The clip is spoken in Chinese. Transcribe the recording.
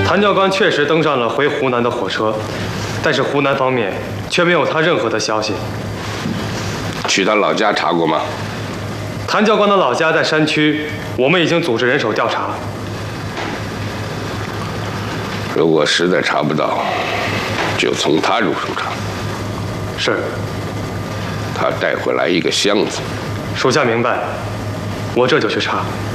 谭教官确实登上了回湖南的火车，但是湖南方面却没有他任何的消息。 去他老家查过吗？ 谭教官的老家在山区，我们已经组织人手调查。 如果实在查不到，就从他入手查。 是。 他带回来一个箱子。 属下明白，我这就去查。